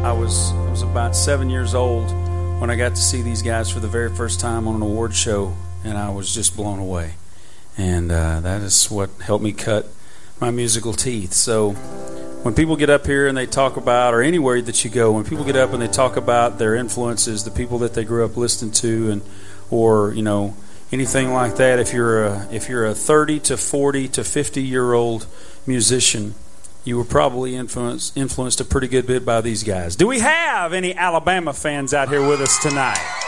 I was about 7 years old when I got to see these guys for the very first time on an award show, and I was just blown away. And that is what helped me cut my musical teeth. So when people get up here and they talk about, or anywhere that you go, when people get up and they talk about their influences, the people that they grew up listening to, and or anything like that, if you're a 30 to 40 to 50-year-old musician, you were probably influenced a pretty good bit by these guys. Do we have any Alabama fans out here with us tonight?